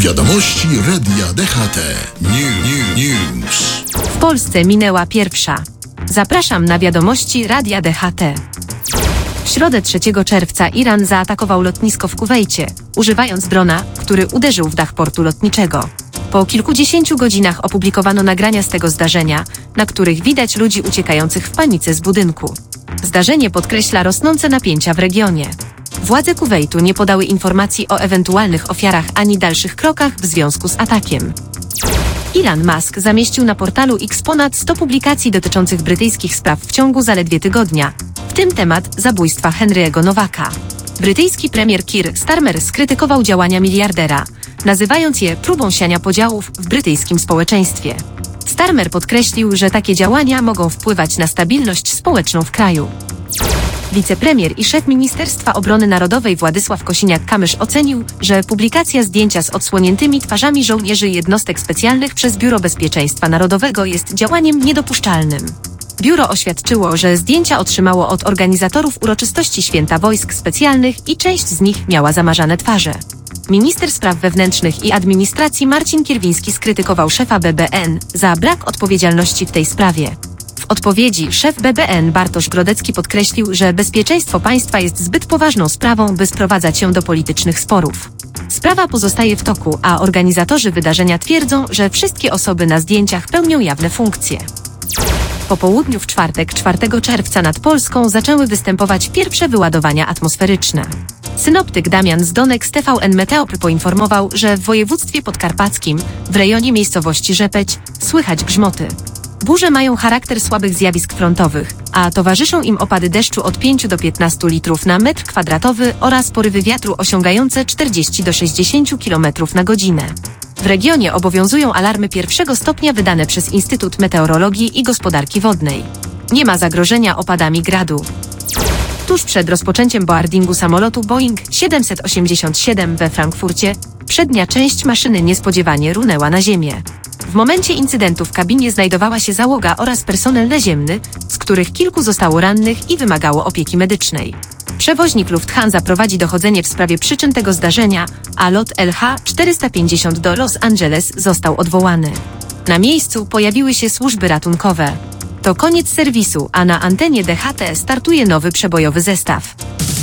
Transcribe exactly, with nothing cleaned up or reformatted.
Wiadomości Radia D H T. New, new, news. W Polsce minęła pierwsza. Zapraszam na wiadomości Radia D H T. W środę trzeciego czerwca Iran zaatakował lotnisko w Kuwejcie, używając drona, który uderzył w dach portu lotniczego. Po kilkudziesięciu godzinach opublikowano nagrania z tego zdarzenia, na których widać ludzi uciekających w panice z budynku. Zdarzenie podkreśla rosnące napięcia w regionie. Władze Kuwejtu nie podały informacji o ewentualnych ofiarach ani dalszych krokach w związku z atakiem. Elon Musk zamieścił na portalu X ponad sto publikacji dotyczących brytyjskich spraw w ciągu zaledwie tygodnia, w tym temat zabójstwa Henry'ego Nowaka. Brytyjski premier Keir Starmer skrytykował działania miliardera, nazywając je próbą siania podziałów w brytyjskim społeczeństwie. Starmer podkreślił, że takie działania mogą wpływać na stabilność społeczną w kraju. Wicepremier i szef Ministerstwa Obrony Narodowej Władysław Kosiniak-Kamysz ocenił, że publikacja zdjęcia z odsłoniętymi twarzami żołnierzy jednostek specjalnych przez Biuro Bezpieczeństwa Narodowego jest działaniem niedopuszczalnym. Biuro oświadczyło, że zdjęcia otrzymało od organizatorów uroczystości Święta Wojsk Specjalnych i część z nich miała zamarzane twarze. Minister Spraw Wewnętrznych i Administracji Marcin Kierwiński skrytykował szefa B B N za brak odpowiedzialności w tej sprawie. W odpowiedzi szef B B N Bartosz Grodecki podkreślił, że bezpieczeństwo państwa jest zbyt poważną sprawą, by sprowadzać się do politycznych sporów. Sprawa pozostaje w toku, a organizatorzy wydarzenia twierdzą, że wszystkie osoby na zdjęciach pełnią jawne funkcje. Po południu w czwartek, czwartego czerwca nad Polską zaczęły występować pierwsze wyładowania atmosferyczne. Synoptyk Damian Zdonek z T V N Meteopy poinformował, że w województwie podkarpackim, w rejonie miejscowości Rzepeć, słychać grzmoty. Burze mają charakter słabych zjawisk frontowych, a towarzyszą im opady deszczu od pięciu do piętnastu litrów na metr kwadratowy oraz porywy wiatru osiągające czterdzieści do sześćdziesięciu kilometrów na godzinę. W regionie obowiązują alarmy pierwszego stopnia wydane przez Instytut Meteorologii i Gospodarki Wodnej. Nie ma zagrożenia opadami gradu. Tuż przed rozpoczęciem boardingu samolotu Boeing siedemset osiemdziesiąt siedem we Frankfurcie, przednia część maszyny niespodziewanie runęła na ziemię. W momencie incydentu w kabinie znajdowała się załoga oraz personel naziemny, z których kilku zostało rannych i wymagało opieki medycznej. Przewoźnik Lufthansa prowadzi dochodzenie w sprawie przyczyn tego zdarzenia, a lot L H czterysta pięćdziesiąt do Los Angeles został odwołany. Na miejscu pojawiły się służby ratunkowe. To koniec serwisu, a na antenie D H T startuje nowy przebojowy zestaw.